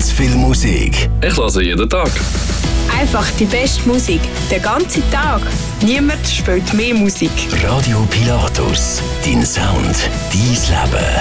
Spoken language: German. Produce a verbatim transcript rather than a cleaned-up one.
ganz viel Musik. Ich höre jeden Tag. Einfach die beste Musik, den ganzen Tag. Niemand spielt mehr Musik. Radio Pilatus, dein Sound, dein Leben.